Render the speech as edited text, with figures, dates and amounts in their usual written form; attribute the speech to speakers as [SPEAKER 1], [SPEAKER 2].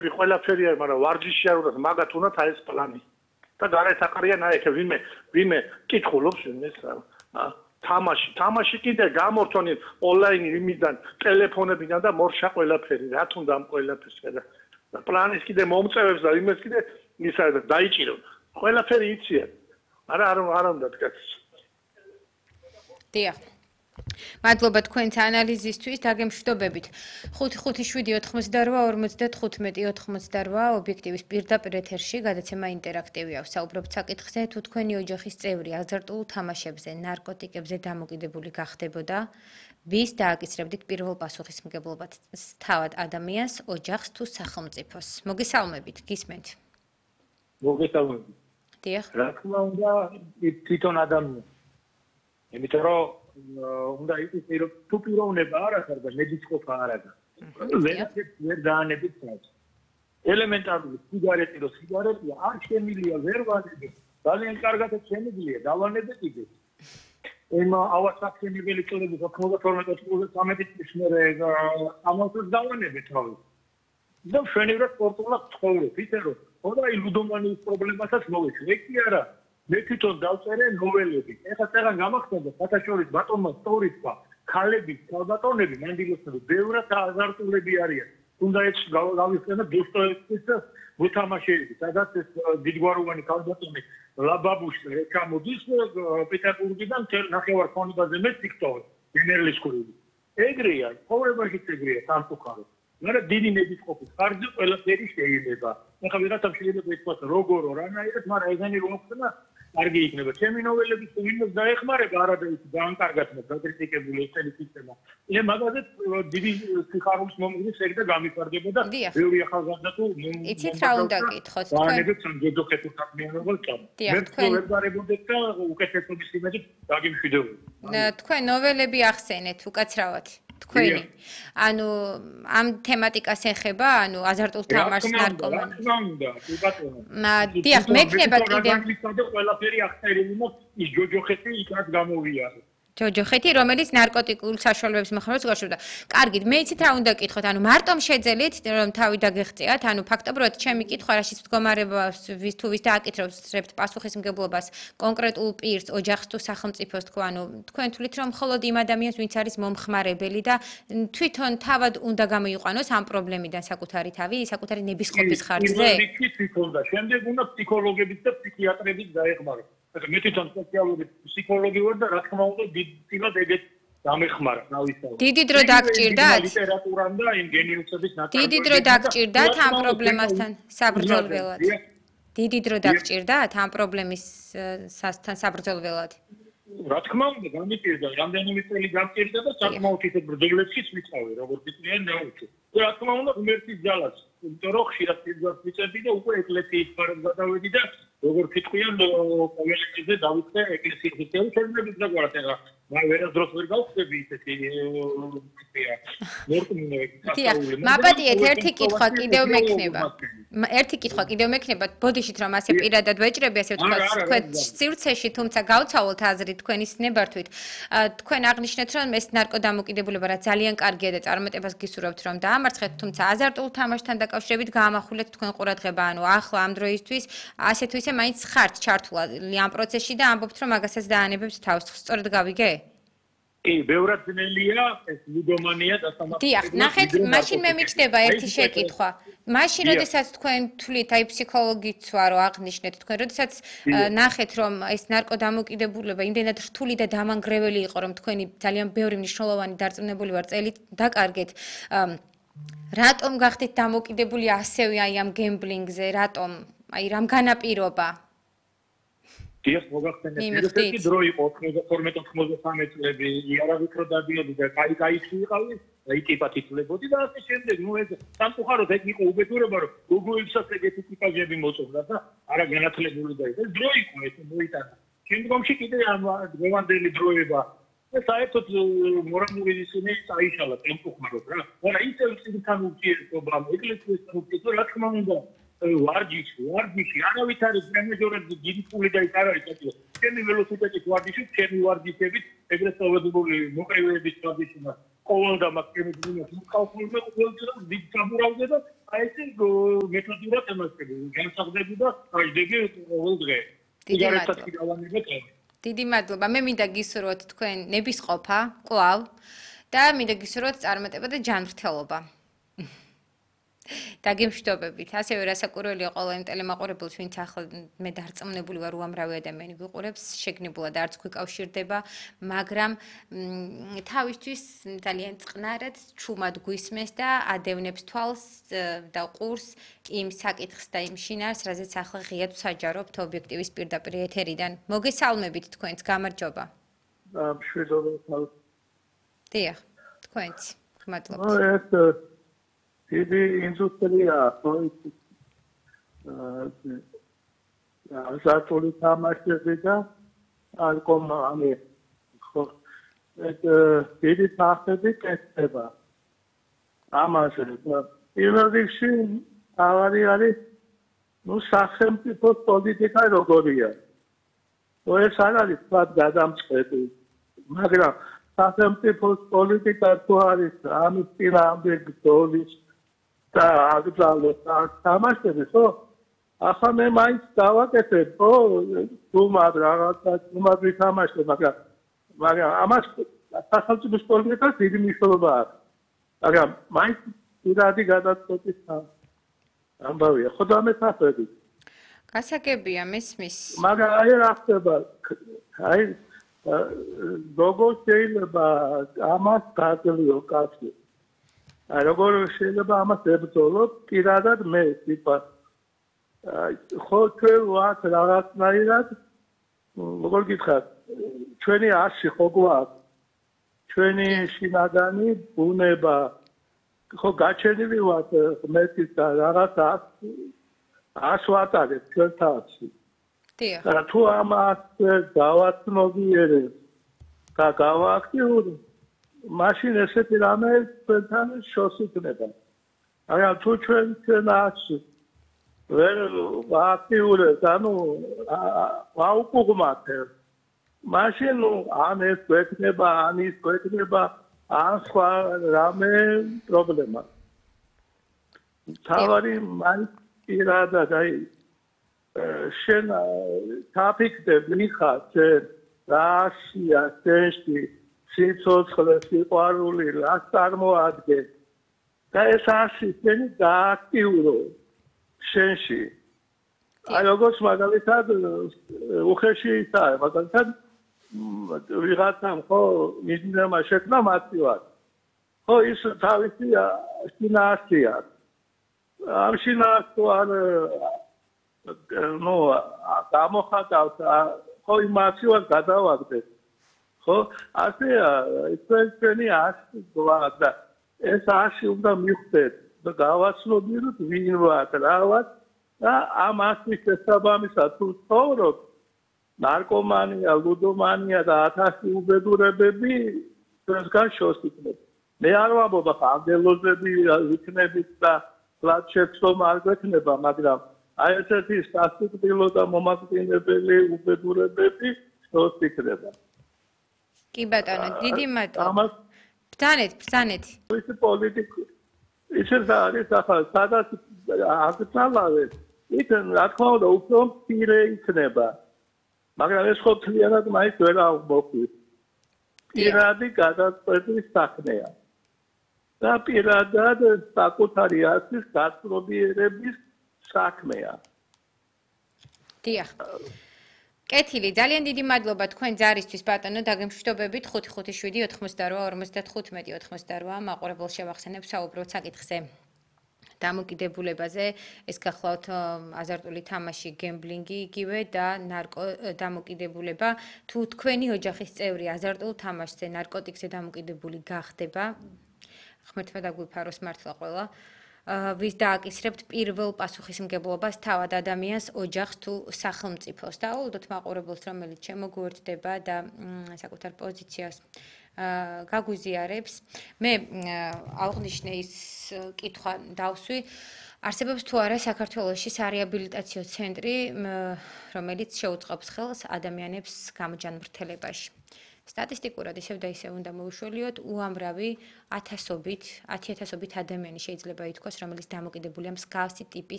[SPEAKER 1] ყველაფერი არის, მაგრამ ვარჯიში არ უნდა მაგათ უნდა ეს პლანი. და გარეთაყრიან აი ეს ვინმე კითხულობს ვინმეს თამაში კიდე გამორთონი ონლაინ იმიდან ტელეფონებიდან და მორშა ყველაფერი რა თუნდა ამ ყველაფერს და პლანის კიდე მომწევებს და იმეს კიდე ისა დაიჭირონ ყველაფერი იციან არა უნდა დგას
[SPEAKER 2] დიახ მადლობა თქვენს ანალიზისთვის დაგემშვიდობებით 557-98-55-88 ობიექტივის პირდაპირ ეთერში გადაცემა ინტერაქტივია ვსაუბრობთ საკითხზე თუ თქვენი ოჯახის წევრი აზარტულ თამაშებზე ნარკოტიკებზე დამოკიდებული გახდებოდა ვის დააკისრებდით პირველ პასუხისმგებლობას თავად ადამიანს ოჯახს თუ სახელმწიფოს მოგესალმებით გისმენთ
[SPEAKER 3] მოგესალმებით
[SPEAKER 2] დიახ
[SPEAKER 3] რა თქმა უნდა თვითონ ადამიანს იმიტომ რომ უნდა იყოს თუ პიროვნება არ აქვს და მედიცინა არ აქვს. ვერ დაანებით მას. ელემენტარული სიგარეტი რო სიგარეტია არ შემილია ვერ ვანებთ. ძალიან კარგად შემიძლია დავანებეთ იგი. ემ ავასახსენებელი წოდები 92-93 წლის მერე ამასაც დავანებეთ თავი. და შენივრად სპორტულად ცხოვრობ, ისე რომ ხოდა ლუდომანიის პრობლემასაც მოვეცე კი არა. მე თვითონ დავწერე ნოველები. ეხლა წეგან გამახსენდა საერთაშორის ბატონმა სტორიცვა, ქალების ქალბატონები მანდილოსები ბევრად აზარტულები არიან. თუნდა ეს გავიხსენა დოსტოევსკის მოთამაშეები, სადაც ეს დიდგვაროვანი ქალბატონი ლაბაბუში რეკამოდის პეტერბურგიდან ნახევარქონიბაზე მე TikTok-ი, გენერალისკურები. ეგრეა, ცხოვრებაშიც ეგრეა სამწუხაროდ. მაგრამ დიდი ნებისყოფის ხარჯზე ყველაფერი შეიძლება. ეხლა ვიღაცამ შეიძლება ითქვას როგორ რანაირად, მაგრამ ეგენი რომ ხდება, კარგი იქნება. ჩემი ნოველების ვინმეს დაეხმარება არადაის განკარგად მოკრიტიკებული ესენი სისტემა. მე მაგაზე დიდი სიხარულის მომგნის ეგ და გამიფარდება და ბევრი ახალგაზრდა თუ
[SPEAKER 2] იცით რა უნდა გითხოთ თქვენ?
[SPEAKER 3] დაანებეთ სამჯერდოხეთის საქმიანობას წამ. მე ვეუბნებოდეთ და უკეთესობის იმედით დაგიმშვიდობდი.
[SPEAKER 2] თქვენ ნოველები ახსენეთ უკაცრავად. თქვენი ანუ ამ თემატიკას ეხება ანუ აზარტულ თამაშს ნარკომანი დიახ მექნება კიდე
[SPEAKER 3] ყველაფერი ახსენებინა ის ჯოჯოხეთი იქაც გამოვიარე
[SPEAKER 2] ჯოჯოხეთი რომელიც ნარკოტიკულ საშუალებებს მოხმარებს გაშურდა. კარგით, მე იცით რა უნდა გითხოთ, ანუ მარტომ შეძელით რომ თავი დაგეღწიათ, ანუ ფაქტობრივად ჩემი კითხვა რაშიც მდგომარეობას ვის თუ ვის დააკითრებთ პასუხისმგებლობას კონკრეტულ პირს, ოჯახს თუ სახელმწიფოს თქვა, ანუ თქვენ თვლით რომ მხოლოდ იმ ადამიანს ვინც არის მომხმარებელი და თვითონ თავად უნდა გამოიყვანოს ამ პრობლემიდან საკუთარი თავი, საკუთარი ნებისყოფის ხარჯზე?
[SPEAKER 3] თვითონ და შემდეგ უნდა ფსიქოლოგებით და ფსიქიატრებით დაეხმაროს. მე თვითონ სპეციალური ფსიქოლოგი ვარ და რა თქმა უნდა დიდად ეგეთ დამეხმარა თავისთავად.
[SPEAKER 2] დიდი დრო დაგჭირდათ?
[SPEAKER 3] ლიტერატურამ და იმ გენიუსების ნაცვლად.
[SPEAKER 2] დიდი დრო დაგჭირდათ ამ პრობლემასთან საბრძოლველად? დიდი დრო დაგჭირდათ ამ პრობლემისთან საბრძოლველად?
[SPEAKER 3] რა თქმა უნდა გამიჭირდა, რამდენიმე წელი გამჭირდა და საკმაოდ ისეთ ბრძოლებშიც ვიწავე, როგორც ისინი დაუჭო. რა თქმა უნდა ღმერთის ძალას, იმიტომ რომ ხშირად სიძვას ვიწევდი და უკვე ეკლესიის ფარად გადავედი და როგორ თქვენ ყოველდღე დავიწყე ეკლესიის ისეთი შემდგომი დაგვარად ეხა მაგრამ ვერასდროს ვერ გავხდები ისეთი
[SPEAKER 2] მაპატიეთ ერთი კითხვა კიდევ მექნება. ერთი კითხვა კიდევ მექნება. ბოდიშით რომ ასე პირადად ვეჭრები ასე ვთქვათ თქვენ სივრცეში თუმცა გავცავლოთ აზრი თქვენი სნებართვით. თქვენ აღნიშნეთ რომ ეს ნარკოდამოკიდებულება რა ძალიან კარგია და წარმატებას გისურვებთ რომ დაამარცხეთ, თუმცა აზარტულ თამაშთან დაკავშირებით გაამახვილეთ თქვენ ყურადღება, ანუ ახლა ამ დროისთვის ასე თუ ისე მაინც ხართ ჩართული ამ პროცესში და ამბობთ რომ მაგასაც დაანებებთ თავს. სწორად გავიგე?
[SPEAKER 3] კი, ბევრად ძნელია ეს ლუდომანია და სამართლიანი.
[SPEAKER 2] დიახ, ნახეთ, მაშინ მე მიჩნდება ერთი შეკითხვა. მაშინ, როდესაც თქვენ თვლით, აი ფსიქოლოგიც ვარო აღნიშნეთ თქვენ, როდესაც ნახეთ, რომ ეს ნარკოდამოკიდებულება იმდენად რთული და დამანგრეველი იყო, რომ თქვენი ძალიან ბევრი მნიშვნელოვანი დარწმუნებული ვარ წელი დაკარგეთ. რატომ გახდით დამოკიდებული ასევე აი ამ გემბლინგზე, რატომ? აი რამ განაპირობა?
[SPEAKER 3] დიახ, მოგახსენეთ, ერთი დრო იყო 92-93 წლები, იარავით რო დადიოდი და კაი-კაი ვიყავი, იკიპა თითლებოდი და ასე შემდეგ, ნუ ეს სამწუხაროდ ეგ იყო უბედურება, რომ გოგოებსაც ეგეთი ტიპაჟები მოწონდა და არა განათლებული და ეს დრო იყო ეს მოიტანა. შემდგომში კიდე ამ დღევანდელი დროება საერთოდ მორალური ისინი წაიშალა, სამწუხაროდ რა. მაგრამ ისევ ცირთან ურთიერთობა, ეკლესიასთან ურთიერთობა, რა თქმა უნდა ვარჯიში არავით არის ტრენაჟორად დიდი პული და ის არ არის საჭირო. ჩემი ველოსიპედის ვარჯიში, ჩემი ვარჯიშებით, ეგრეთ წოდებული მოყევების ტრადიცია ყოველ და მაგერებს მოკალფულმე ყოველდღე დიდ საბურავზე და აი ეს მეთოდურად ემართები. განსახდები და აიდეგე ყოველდღე.
[SPEAKER 2] დიდი მადლობა. მე მინდა გისურვოთ თქვენ ნებისყოფა, კვლავ და მინდა გისურვოთ წარმატება და ჯანმრთელობა. დაგემშვიდობებით. ასევე რასაკვირველია ყველა იმ ტელემაყურებელს, ვინც ახლა მე დარწმუნებული ვარ, უამრავი ადამიანი გვიყურებს, შეგნებულად არც გვიკავშირდება, მაგრამ თავისთვის ძალიან წყნარად, ჩუმად გვისმეს და ადევნებს თვალს და ყურს იმ საკითხს და იმ შინაარს, რაზეც ახლა ღიად ვსაჯარობთ ობიექტივის პირდაპირ ეთერიდან. მოგესალმებით თქვენს, გამარჯობა.
[SPEAKER 1] მშვიდობა.
[SPEAKER 2] დიახ, თქვენც. მადლობა.
[SPEAKER 1] დიდი ინდუსტრია ზართული თამაშები და ალკომანი ხო დიდი თანხები კეთდება ამაზე პირველ რიგში ავარი არის სახელმწიფო პოლიტიკა როგორია ეს არ არის თქვა გადამწყვეტი მაგრამ სახელმწიფო პოლიტიკა თუ არის ამის წინააღმდეგ ბრძოლის და აგზავნოს თამაშები ხო ახლა მე მაინც დავაკეთებ ხო თუმად რაღაცა თუმად ვითამაშებ მაგრამ ამას სახელმწიფო პოლიტიკას დიდი მნიშვნელობა აქვს მაგრამ მაინც პირადი გადაწყვეტის ამბავია ხო დამეთახები
[SPEAKER 2] გასაგებია მესმის
[SPEAKER 1] მაგრამ აი რა ხდება აი როგორ შეიძლება ამას გაძლიერო კაცი აი როგორ შეიძლება ამას ებრძოლო პირადად მე ტიპა ხო ჩვენ ვართ რაღაცნაირად როგორ გითხრათ ჩვენი ასი ხო გვაქვს ჩვენი შინაგანი ბუნება ხო გაჩენილი ვართ ღმერთის და რაღაცა ას ვატარებ ჩვენ თავში და თუ ამას გავაცნობიერებ და გავააქტიურებ მაშინ ესეთი რამე ჩვენთან შორს იქნება. მაგრამ თუ ჩვენ ასე ვერ ვააქტიურებთ, ანუ ვაუკუღმათებ, მაშინ ან ეს გვექნება, ან ის გვექნება, ან სხვა რამე პრობლემა. თავარი მაინც პირადად აი შენ თაფიქდებ მიხარ შენ რაშია შენში სიცოცხლე სიყვარული რას წარმოადგენს და ეს ასე შენი გააქტიურო შენში აი როგორც მაგალითად უხეში ისაა მაგალითად ვიღაცამ ხო მიძინება შექმნა მათივად ხო ის თავისი შინაარსია ამ შინაარსს არ ნუ გამოხატავს ხო იმაციად გადავაგდეთ ხო ასე ჩვენი ასი გვაქვს და ეს ასი უნდა მივხვდეთ და გავაცნობიეროთ ვინ ვართ რა ვართ და ამ ასის შესაბამისად თუ ცხოვრობ ნარკომანია ლუდომანია და 1000 უბედურებები ჩვენსგან შორს იქნება მე არ ვამბობ ახლა ანგელოზები იქნებით და ლაჩეცომ არ გვექნება მაგრამ აი ესეთი სასიკვდილო და მომაკვდინებელი უბედურებები შორს იქნება
[SPEAKER 2] კი ბატონო, დიდი მადლობა. ბრძანეთ.
[SPEAKER 1] ის პოლიტიკა ისე არის ახლა სადაც აკრძალავენ, იქ რა თქმა უნდა უფრო მცირე იქნება. მაგრამ ეს ხო თლიანად მაინც ვერ აღმოხვის. პირადი გადაწყვეტის საქმეა. და პირადად საკუთარი ასის გაცნობიერების საქმეა.
[SPEAKER 2] დიახ. კეთილი, ძალიან დიდი მადლობა თქვენ ჯარისთვის ბატონო, დაგემშვიდობებით 557-88-55 მაყურებელს შევახსენებ საუბრობთ საკითხზე. დამოკიდებულებაზე ეს გახლავთ აზარტული თამაში, გემბლინგი იგივე და ნარკო დამოკიდებულება. თუ თქვენი ოჯახის წევრი აზარტულ თამაშზე, ნარკოტიკზე დამოკიდებული გახდება, ღმერთმა დაგვიფაროს მართლა ყველა. ვის დააკისრებთ პირველ პასუხისმგებლობას თავად ადამიანს, ოჯახს თუ სახელმწიფოს და აუვდოთ მაყურებელს, რომელიც შემოგვერთდება და საკუთარ პოზიციას გაგვიზიარებს. მე აღნიშნე ის კითხვა დავსვი, არსებობს თუ არა საქართველოში სარეაბილიტაციო ცენტრი, რომელიც შეუწყობს ხელს ადამიანებს გამოჯანმრთელებაში. სტატისტიკურად ისევ და ისევ უნდა მოვიშველიოთ, უამრავი 1000-ობით ადამიანი შეიძლება ითქვას, რომელიც დამოკიდებულია მსგავსი ტიპის